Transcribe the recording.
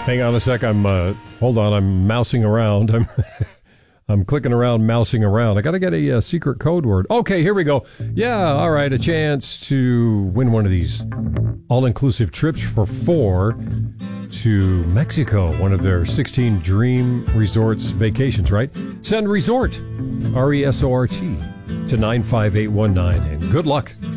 Hang on a sec. Hold on. I'm mousing around. I'm clicking around, mousing around. I got to get a secret code word. Okay, here we go. Yeah, all right. A chance to win one of these all-inclusive trips for 4 to Mexico, one of their 16 dream resorts vacations, right? Send resort, RESORT, to 95819, and good luck.